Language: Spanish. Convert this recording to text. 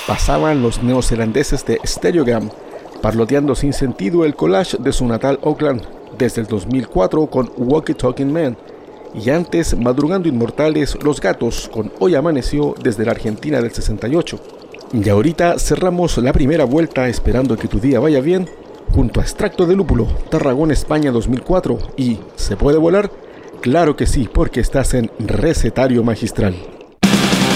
pasaban los neozelandeses de Stereogram, parloteando sin sentido el collage de su natal Auckland, desde el 2004 con Walkie Talking Man, y antes Madrugando Inmortales Los Gatos con Hoy Amaneció desde la Argentina del 68. Y ahorita cerramos la primera vuelta esperando que tu día vaya bien, junto a Extracto de Lúpulo, Tarragona, España 2004 y ¿se puede volar? Claro que sí, porque estás en Recetario Magistral.